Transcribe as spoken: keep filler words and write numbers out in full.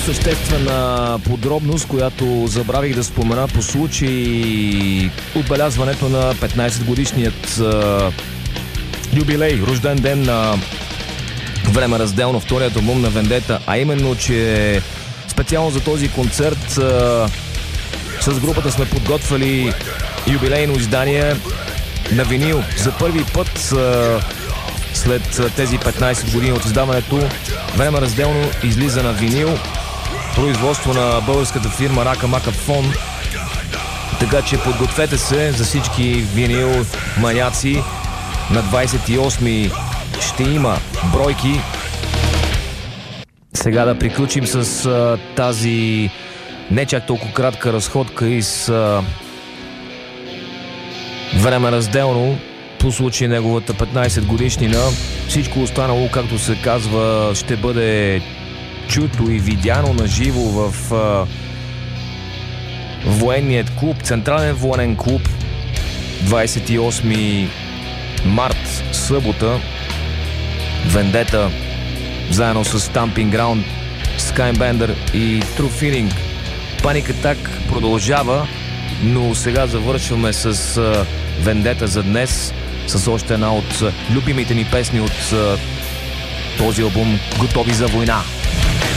съществена подробност, която забравих да спомена по случай отбелязването на петнайсет годишният юбилей, рожден ден на Време разделно, вторият албум на Вендета, а именно, че специално за този концерт а, с групата сме подготвили юбилейно издание на винил. За първи път а, след тези петнайсет години от издаването, Време разделно излиза на винил, производство на българската фирма Рака Мака Фон. Така че подгответе се за всички винил маняци. На двайсет и осми ще има бройки. Сега да приключим с а, тази не чак толкова кратка разходка и с а, Време разделно по случай неговата петнайсет годишнина. Всичко останало, както се казва, ще бъде чуто и видяно на живо в а, военният клуб, Централен военен клуб, двайсет и осми март, събота. Вендета заедно с Stamping Ground, Skybender и True Feeling. Panic Attack продължава, но сега завършваме с Вендета за днес, с още една от любимите ни песни от този албум, Готови за война.